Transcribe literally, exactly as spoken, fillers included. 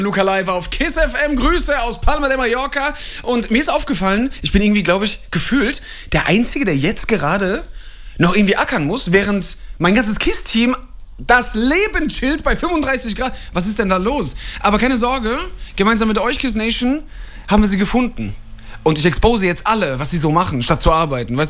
Luca live auf KISS F M, Grüße aus Palma de Mallorca. Und mir ist aufgefallen, ich bin irgendwie, glaube ich, gefühlt der Einzige, der jetzt gerade noch irgendwie ackern muss, während mein ganzes KISS-Team das Leben chillt bei fünfunddreißig Grad. Was ist denn da los? Aber keine Sorge, gemeinsam mit euch, KISS Nation, haben wir sie gefunden. Und ich expose jetzt alle, was sie so machen, statt zu arbeiten. Weißt du,